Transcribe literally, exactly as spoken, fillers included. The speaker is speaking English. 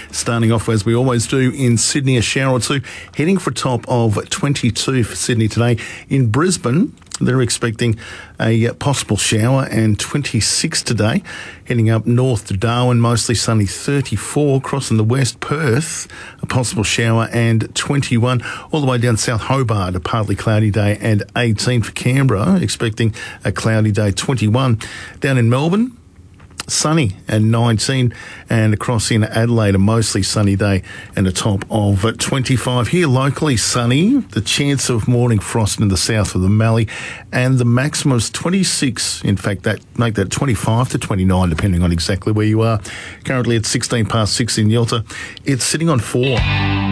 Starting off, as we always do, in Sydney, a shower or two, heading for a top of twenty-two for Sydney today. In Brisbane, they're expecting a possible shower and twenty-six today. Heading up north to Darwin, mostly sunny, thirty-four. Crossing the west, Perth, a possible shower and twenty-one. All the way down south, Hobart, a partly cloudy day and eighteen for Canberra, expecting a cloudy day, twenty-one. Down in Melbourne, sunny and nineteen, and across in Adelaide a mostly sunny day and a top of twenty-five. Here locally sunny, the chance of morning frost in the south of the Mallee, and the maximum is twenty-six. In fact, that make that twenty-five to twenty-nine depending on exactly where you are. Currently at sixteen past six in Yalta. It's sitting on four.